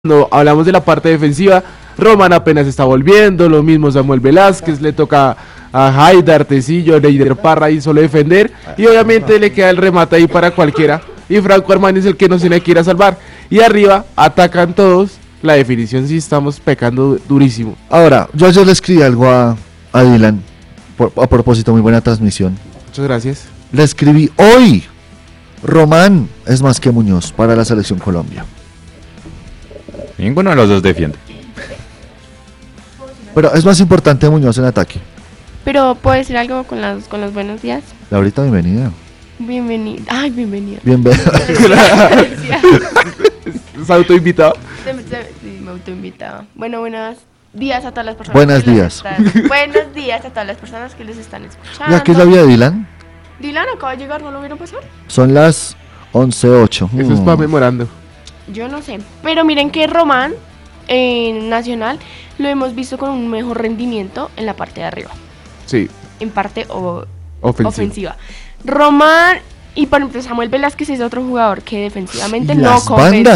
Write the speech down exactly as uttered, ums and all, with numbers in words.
Cuando hablamos de la parte defensiva, Román apenas está volviendo, lo mismo Samuel Velázquez, le toca a Haidar, Tecillo, Leider Parra y solo defender, y obviamente le queda el remate ahí para cualquiera, y Franco Armani es el que nos tiene que ir a salvar, y arriba atacan todos, la definición sí estamos pecando durísimo. Ahora, yo ayer le escribí algo a, a Dylan, por, a propósito, muy buena transmisión. Muchas gracias. Le escribí hoy, Román es más que Muñoz para la Selección Colombia. Ninguno de los dos defiende. Pero es más importante Muñoz en ataque. Pero ¿puedo decir algo con, las, con los buenos días? Laurita, bienvenida. Bienvenida. Ay, bienvenida. Bienvenida. ¿Es autoinvitado? Sí, me autoinvitaba. Bueno, buenos días a todas las personas. Buenos que los días. están- buenos días a todas las personas que les están escuchando. ¿Ya qué es la vida de Dylan? Dylan acaba de llegar, ¿no lo vieron pasar? Son las once ocho. Eso es para memorando. Yo no sé. Pero miren que Román en Nacional lo hemos visto con un mejor rendimiento en la parte de arriba. Sí, En parte o- ofensivo. ofensiva. Román y por ejemplo Samuel Velázquez es otro jugador que defensivamente Y no las convence. bandas.